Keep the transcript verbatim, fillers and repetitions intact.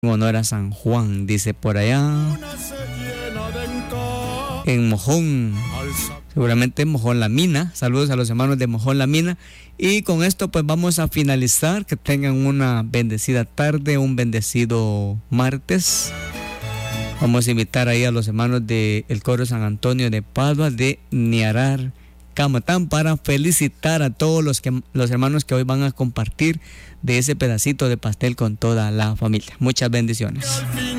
en honor a San Juan, dice por allá en Mojón, seguramente en Mojón La Mina. Saludos a los hermanos de Mojón La Mina. Y con esto pues vamos a finalizar. Que tengan una bendecida tarde, un bendecido martes. Vamos a invitar ahí a los hermanos del coro San Antonio de Padua de Niarar, Camatán, para felicitar a todos los, que, los hermanos que hoy van a compartir de ese pedacito de pastel con toda la familia. Muchas bendiciones.